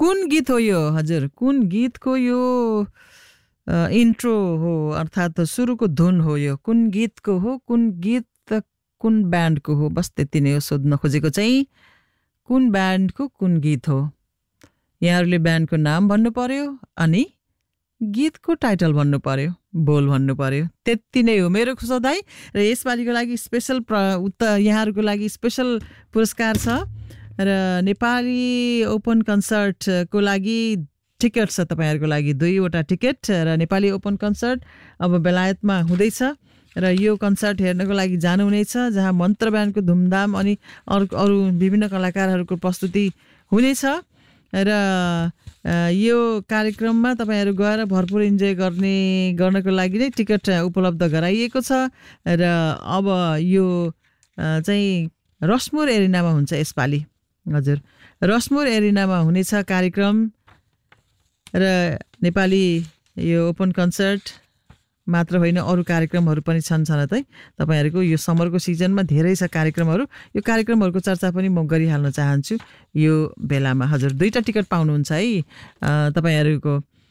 कुन गीत हो यो हजुर कुन गीतको यो इन्ट्रो हो अर्थात् सुरुको धुन हो यो कुन गीतको हो कुन गीत कुन ब्यान्डको हो बस त्यति नै हो सोध्न खोजेको चाहिँ कुन ब्यान्डको कुन गीत हो यहाँहरूले ब्यान्डको नाम भन्नु पर्यो अनि गीतको टाइटल भन्नु पर्यो बोल भन्नु पर्यो त्यति नै हो मेरो सोधाइ र यसपालिको लागि स्पेशल यहाँहरूको लागि स्पेशल पुरस्कार छ र नेपाली ओपन कन्सर्टको लागि टिकट छ तपाईहरुको लागि 2वटा टिकट र नेपाली ओपन कन्सर्ट अब बेलायतमा हुँदैछ र यो कन्सर्ट हेर्नको लागि जानुहुनेछ जहाँ मन्त्र ब्यान्डको धुमधाम अनि अरु विभिन्न कलाकारहरूको प्रस्तुति हुनेछ र यो कार्यक्रममा तपाईहरु गएर भरपुर इन्जोय गर्नको लागि नै टिकट उपलब्ध गराइएको छ र अब यो चाहिँ रसमुर एरिनामा हुन्छ यसपाली हजुर रसमुर एरिनामा हुनेछ कार्यक्रम र नेपाली यो ओपन कन्सर्ट मात्र होइन अरु कार्यक्रमहरु पनि छन् छनतै तपाईहरुको यो समरको सिजनमा धेरै छ कार्यक्रमहरु यो कार्यक्रमहरुको चर्चा पनि म गरिहाल्न चाहन्छु यो बेलामा हजुर 2टा टिकट पाउनुहुन्छ है तपाईहरुको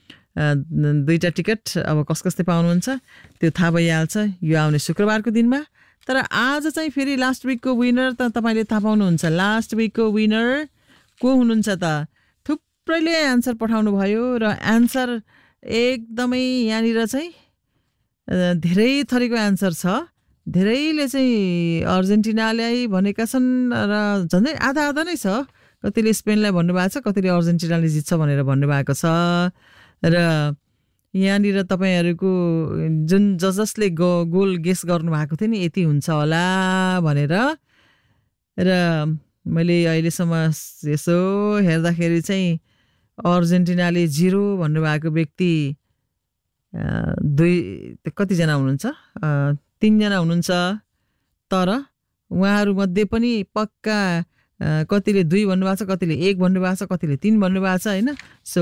2टा टिकट अब कसकसले पाउनुहुन्छ त्यो थाहा भइहाल्छ यो आउने शुक्रबारको दिनमा तर आज चाहिँ फेरि लास्ट वीकको विनर त तपाईले थाहा पाउनुहुन्छ लास्ट वीकको विनर को हुनुहुन्छ त थुप्रैले आन्सर पठाउनु भयो र आन्सर एकदमै यहाँनिर चाहिँ धेरै थरीको आन्सर छ धेरैले चाहिँ अर्जेन्टिनालाई भनेका छन् र झन्डै आधा आधा नै छ कतिले स्पेनलाई भन्नुभएको छ कतिले अर्जेन्टिनाले जित्छ भनेर भन्नुभएको छ र यहाँनिर तपाईहरुको जुन जसले गोल गेस गर्नु भएको थियो नि यति हुन्छ होला भनेर र मैले अहिलेसम्म यसो हेर्दाखेरि चाहिँ अर्जेन्टिनाले 0 भन्नुभएको व्यक्ति 2 कति जना हुनुहुन्छ 3 जना हुनुहुन्छ तर उहाँहरु मध्ये पनि पक्का कतिले 2 भन्नुभएको छ कतिले 1 भन्नुभएको छ कतिले 3 भन्नुभएको छ हैन सो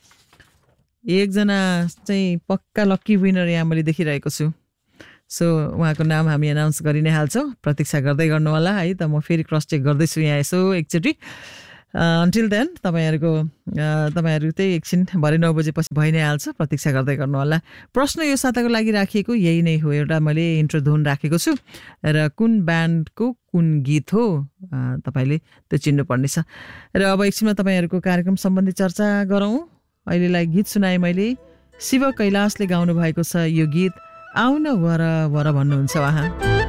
एकजना चाहिँ पक्का लकी विनर यहाँ मैले देखिरहेको छु सो उहाँको नाम हामी अनाउन्स गरि नै हाल्छौं प्रतीक्षा गर्दै गर्नु होला है त म फेरि क्रस चेक गर्दै छु यहाँ यसो एकचोटी until then तपाईहरु चाहिँ एकछिन भरे 9 बजेपछि भइ नै हाल्छ प्रतीक्षा गर्दै गर्नु होला प्रश्न यो साताको लागि राखिएको यही नै हो एउटा मैले इन्ट्रो धुन राखेको छु र कुन ब्यान्डको कुन गीत हो तपाईले त्यो चिन्नु पर्ने छ र अब एकछिनमा तपाईहरुको कार्यक्रम सम्बन्धी चर्चा गरौं अहिलेलाई गीत सुनाए मैले शिव कैलाशले गाउनु भएको छ यो गीत आउन वर वर भन्नुहुन्छ उहाँ